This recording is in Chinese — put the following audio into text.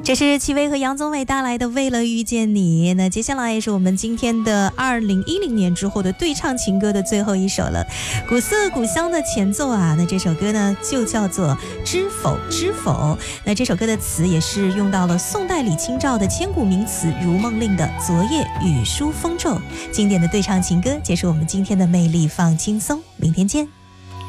这是戚薇和杨宗纬带来的《为了遇见你》。那接下来也是我们今天的2010年之后的对唱情歌的最后一首了，古色古香的前奏啊。那这首歌呢就叫做《知否知否》。那这首歌的词也是用到了宋代李清照的千古名词《如梦令》的昨夜雨疏风骤。经典的对唱情歌结束我们今天的魅力放轻松，明天见。